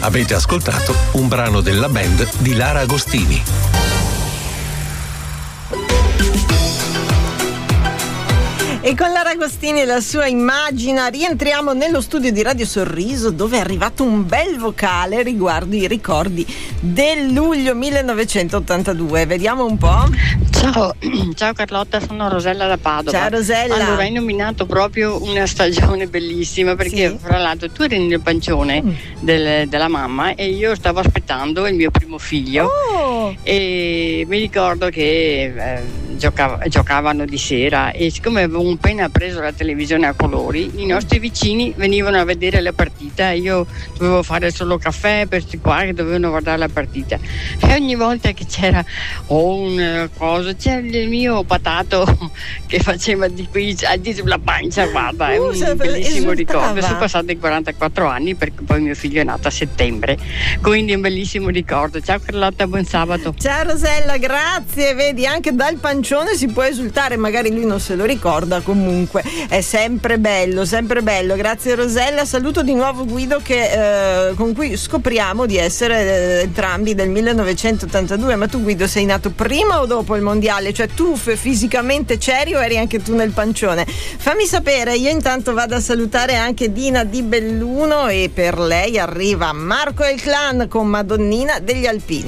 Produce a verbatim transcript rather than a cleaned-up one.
Avete ascoltato un brano della band di Lara Agostini. E con Lara Agostini e la sua Immagina rientriamo nello studio di Radio Sorriso, dove è arrivato un bel vocale riguardo i ricordi del luglio millenovecentottantadue. Vediamo un po'. Ciao, ciao Carlotta, sono Rosella da Padova. Ciao Rosella. Allora, hai nominato proprio una stagione bellissima, perché Sì. fra l'altro tu eri nel pancione Mm. del- della mamma e io stavo aspettando il mio primo figlio. Oh! E mi ricordo che eh, giocava- giocavano di sera, e siccome avevo appena preso la televisione a colori, i nostri vicini venivano a vedere la partita e io dovevo fare solo caffè per questi qua che dovevano guardare la partita, e ogni volta che c'era oh, una cosa, c'era il mio patato che faceva di qui a di sulla pancia, guarda, è Uh, un se- bellissimo esultava. ricordo. Sono passati quarantaquattro anni, perché poi mio figlio è nato a settembre, quindi è un bellissimo ricordo. Ciao Carlotta, buon sabato. Ciao Rosella, grazie. Vedi, anche dal pancione si può esultare, magari lui non se lo ricorda, comunque è sempre bello, sempre bello. Grazie Rosella. Saluto di nuovo Guido, che eh, con cui scopriamo di essere eh, entrambi del millenovecentottantadue. Ma tu Guido sei nato prima o dopo il mondiale? Cioè tu f- fisicamente c'eri o eri anche tu nel pancione? Fammi sapere. Io intanto vado a salutare anche Dina di Belluno, e per lei arriva Marco e il Clan con Madonnina degli Alpini.